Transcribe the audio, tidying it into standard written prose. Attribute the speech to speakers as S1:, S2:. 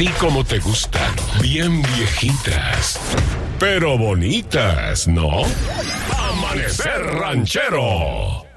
S1: así como te gustan, bien viejitas, pero bonitas, ¿no? Amanecer Ranchero.